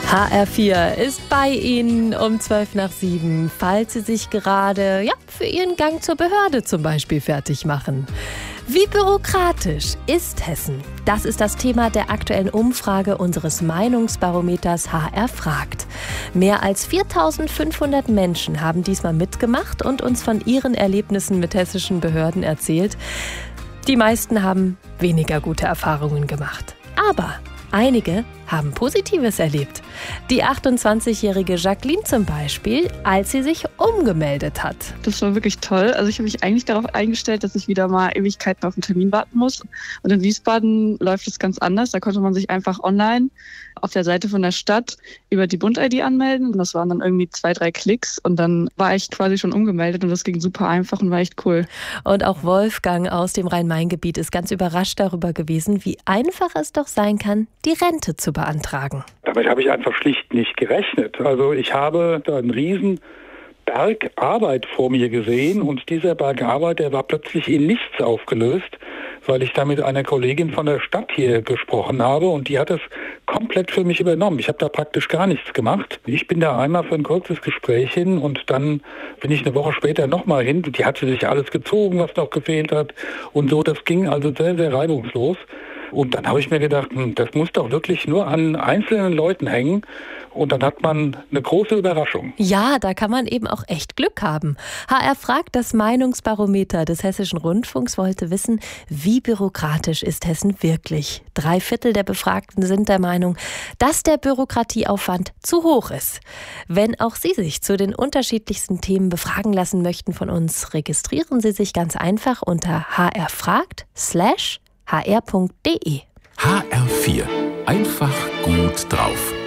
HR4 ist bei Ihnen um 6:55, falls Sie sich gerade für Ihren Gang zur Behörde zum Beispiel fertig machen. Wie bürokratisch ist Hessen? Das ist das Thema der aktuellen Umfrage unseres Meinungsbarometers HR fragt. Mehr als 4.500 Menschen haben diesmal mitgemacht und uns von ihren Erlebnissen mit hessischen Behörden erzählt. Die meisten haben weniger gute Erfahrungen gemacht. Aber einige haben Positives erlebt. Die 28-jährige Jacqueline zum Beispiel, als sie sich umgemeldet hat. Das war wirklich toll. Also ich habe mich eigentlich darauf eingestellt, dass ich wieder mal Ewigkeiten auf einen Termin warten muss. Und in Wiesbaden läuft es ganz anders. Da konnte man sich einfach online auf der Seite von der Stadt über die Bund-ID anmelden. Und das waren dann irgendwie 2-3 Klicks. Und dann war ich quasi schon umgemeldet und das ging super einfach und war echt cool. Und auch Wolfgang aus dem Rhein-Main-Gebiet ist ganz überrascht darüber gewesen, wie einfach es doch sein kann, die Rente zu beantragen. Damit habe ich einfach schlicht nicht gerechnet. Also ich habe da einen riesen Berg Arbeit vor mir gesehen und dieser Berg Arbeit, der war plötzlich in nichts aufgelöst, weil ich da mit einer Kollegin von der Stadt hier gesprochen habe und die hat das komplett für mich übernommen. Ich habe da praktisch gar nichts gemacht. Ich bin da einmal für ein kurzes Gespräch hin und dann bin ich eine Woche später nochmal hin. Die hatte sich alles gezogen, was noch gefehlt hat und so. Das ging also sehr, sehr reibungslos. Und dann habe ich mir gedacht, das muss doch wirklich nur an einzelnen Leuten hängen. Und dann hat man eine große Überraschung. Ja, da kann man eben auch echt Glück haben. HR fragt, das Meinungsbarometer des Hessischen Rundfunks wollte wissen, wie bürokratisch ist Hessen wirklich? 3/4 der Befragten sind der Meinung, dass der Bürokratieaufwand zu hoch ist. Wenn auch Sie sich zu den unterschiedlichsten Themen befragen lassen möchten von uns, registrieren Sie sich ganz einfach unter hrfragt/hr.de. HR4. Einfach gut drauf.